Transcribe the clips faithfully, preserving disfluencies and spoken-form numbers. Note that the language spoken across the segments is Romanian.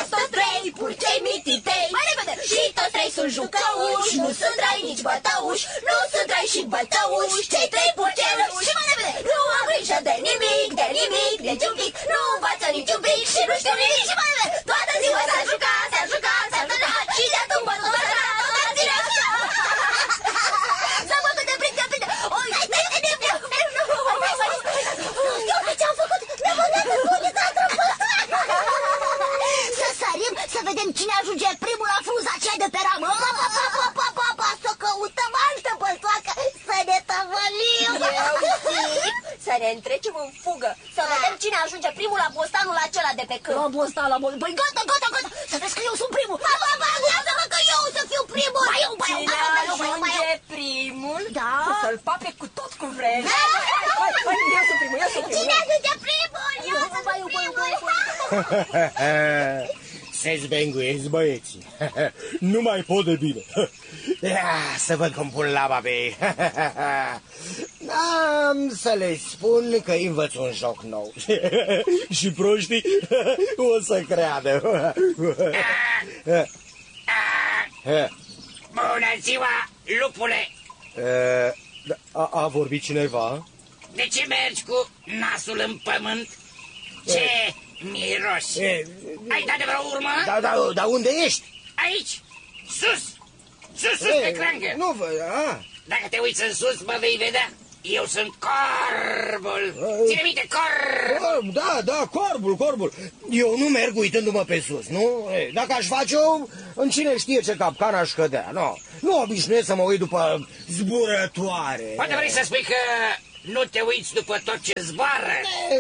fost toți trei purcei mititei. Mai repede! Și toți trei sunt jucăuși, nu sunt rai nici bătăuși, nu sunt rai și bătăuși, cei trei purceluși. Și mai repede! Nu am grijă de nimic, de nimic, nici un pic, nu învață nici un pic și nu știu nimic. Și mai repede! Toată ziua s-a jucat, s-a jucat, s-a jucat și de atunci bă, tot așa, tot a ținut. Să văd cât de prind, de prind. Oi, ce-am făcut? Ne-am băgat în funița Să sărim, să vedem cine ajunge primul la frunza aceea de pe ramă. Pa, pa, pa, pa, pa, pa, pa, să căutăm altă băltoacă, să ne tăvălim. Eu zic să ne întrecem în fugă, să vedem cine ajunge primul la bostanul acela de pe câmp. La bostan, la bostan. Păi gata, gata, gata. Să vezi că eu sunt primul. Pa, pa, pa, lasă-mă că eu să fiu primul. Ba eu, ba eu, Cine ba eu, ba eu, ba eu. ajunge primul, Da. să-l pape cu tot cu vreme. Hai, hai, eu sunt primul, eu sunt primul. Cine ajunge primul? Eu sunt primul. Se zbenguiesc băieții. Nu mai pot de bine. Ia, să văd cum pun laba pe ei. Am să le spun că învăț un joc nou. Și proștii o să creadă. Bună ziua, lupule! A, a vorbit cineva? De ce mergi cu nasul în pământ? Ce miros! E, Ai dat de vreo urmă? Da, da, dar unde ești? Aici, sus! Sus, sus, E, pe crangă! Nu vă... A. Dacă te uiți în sus, mă vei vedea. Eu sunt corbul. Ține minte, corb! Corb, da, da, corbul, corbul. Eu nu merg uitându-mă pe sus, nu? E, dacă aș face-o, în cine știe ce capcan aș cădea, nu? Nu obișnuiesc să mă uit după zburătoare. Poate vrei să spui că nu te uiți după tot ce zboară?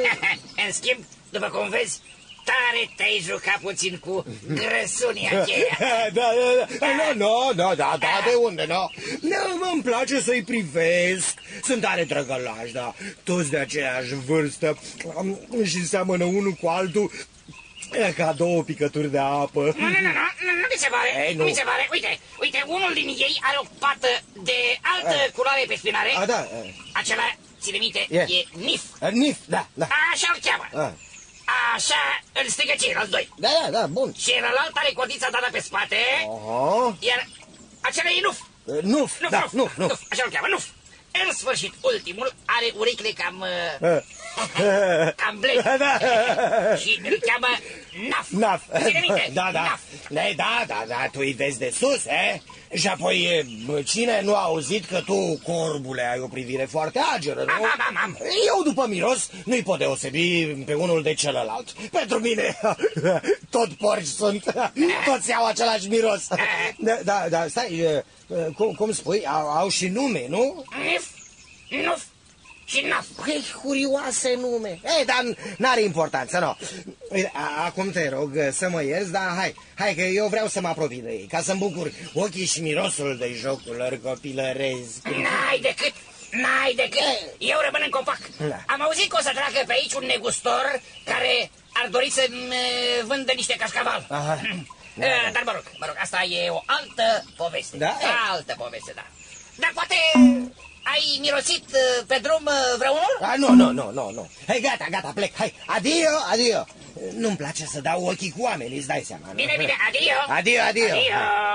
În schimb, după cum vezi, tare te-ai jucat puțin cu grăsunia aceea. Da, da, da, nu, nu, nu, da, da, de unde, nu? Îmi place să-i privesc, sunt tare drăgălași, da, toți de aceeași vârstă și seamănă unul cu altul ca două picături de apă. Nu, nu, nu, nu, nu mi se pare, Ei, nu. nu mi se pare, uite, uite, unul din ei are o pată de altă A. culoare pe spinare. A, da. Acela, ține minte, E. e Nif. Nif, da, da. Așa-l cheamă. A. Așa îl strigă ceilalți doi. Da, da, da, bun. Și celălalt are cotița dată pe spate, Aha. iar acela e Nuf. Nuf, Nuf, da, nuf, nuf, nuf. așa-l cheamă, Nuf. În sfârșit, ultimul are urechile cam... A. cam blede. Da. Și îl cheamă Naf. Naf. Ține minte, Da, da. Naf. Da, da, da, tu îi vezi de sus, eh? Și apoi, cine nu a auzit că tu, corbule, ai o privire foarte ageră, nu? Am, am, am, am. Eu, după miros, nu-i pot deosebi pe unul de celălalt. Pentru mine, tot porci sunt, toți au același miros. Da, da, da, stai, cum, cum spui, au, au și nume, nu? Nif, Nuf și Naf. Păi, curioase nume. Ei, dar n-are importanță, nu. Acum te rog să mă ierți, dar hai, hai că eu vreau să mă apropii de ei, ca să-mi bucur ochii și mirosul de jocul lor copilăresc. N-ai decât, n-ai decât. Eu rămân în copac. Da. Am auzit că o să treacă pe aici un negustor care ar dori să-mi vândă niște cascaval. Aha. Da, da. Dar mă rog, mă rog, asta e o altă poveste. Da? Altă poveste, da. Dar poate... Ai mirosit pe drum vreunul? A, nu, nu, nu, nu, nu. Hai, gata, gata, plec, hai, adio, adio. Nu-mi place să dau ochii cu oamenii, îți dai seama. Bine, bine, adio. Adio, adio. Adio.